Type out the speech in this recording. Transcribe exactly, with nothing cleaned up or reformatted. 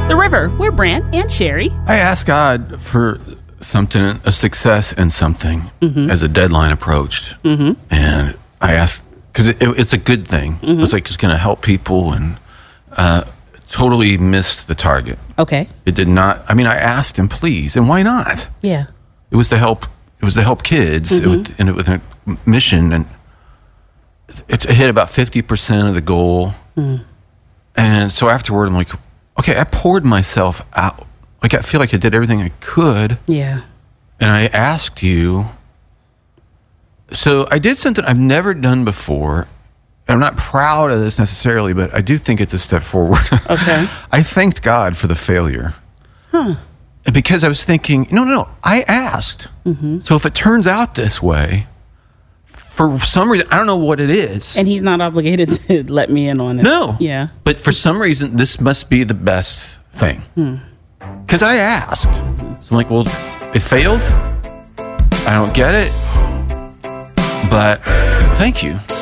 The River. We're Brant and Sherry. I asked God for something, a success in something, mm-hmm. as a deadline approached. Mm-hmm. And I asked, because it, it, it's a good thing. Mm-hmm. It was like it's going to help people, and uh, totally missed the target. Okay. It did not. I mean, I asked him, please, and why not? Yeah. It was to help. It was to help kids, mm-hmm. it was, and it was a mission, and it, it hit about fifty percent of the goal. Mm. And so afterward, I'm like, okay, I poured myself out. Like, I feel like I did everything I could. Yeah. And I asked you. So I did something I've never done before. I'm not proud of this necessarily, but I do think it's a step forward. Okay. I thanked God for the failure. Huh. Because I was thinking, no, no, no, I asked. Mm-hmm. So if it turns out this way, for some reason, I don't know what it is. And he's not obligated to let me in on it. No. Yeah. But for some reason, this must be the best thing. Because hmm. I asked. So I'm like, well, it failed. I don't get it. But thank you.